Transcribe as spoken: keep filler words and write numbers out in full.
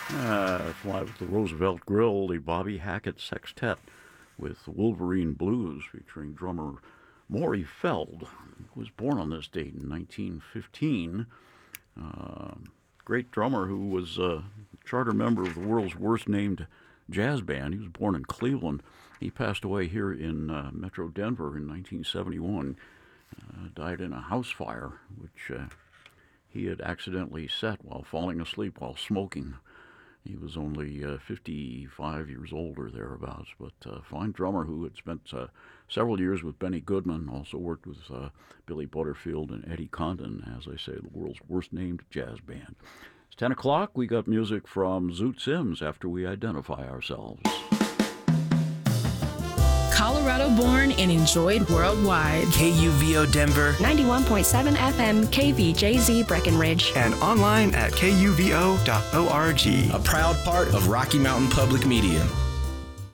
Uh, live at the Roosevelt Grill, the Bobby Hackett Sextet with Wolverine Blues featuring drummer Maury Feld, who was born on this date in nineteen fifteen. Uh, great drummer who was a charter member of the world's worst named jazz band. He was born in Cleveland. He passed away here in uh, Metro Denver in nineteen seventy-one. Uh, died in a house fire, which uh, he had accidentally set while falling asleep while smoking. He was only uh, fifty-five years old or thereabouts, but a uh, fine drummer who had spent uh, several years with Benny Goodman, also worked with uh, Billy Butterfield and Eddie Condon, as I say, the world's worst named jazz band. It's ten o'clock. We got music from Zoot Sims after we identify ourselves. Colorado born and enjoyed worldwide. K U V O Denver, ninety-one point seven F M, K V J Z Breckenridge, and online at K U V O dot org. A proud part of Rocky Mountain Public Media.